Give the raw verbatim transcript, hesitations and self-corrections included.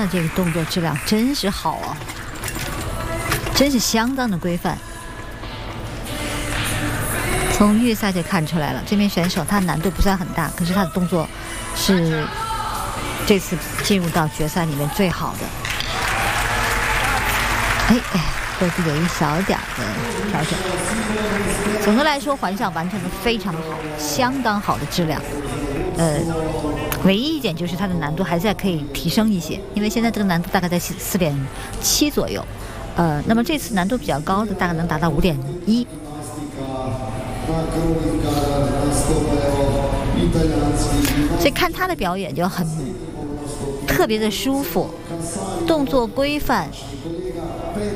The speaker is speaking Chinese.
的这个动作质量真是好啊，真是相当的规范。从预赛就看出来了，这名选手他难度不算很大，可是他的动作是这次进入到决赛里面最好的。哎哎，都是有一小点的调整。总的来说，环上完成的非常好，相当好的质量。呃，唯一一点就是它的难度还在可以提升一些，因为现在这个难度大概在四点七左右。呃，那么这次难度比较高的大概能达到五点一。所以看他的表演就很特别的舒服，动作规范，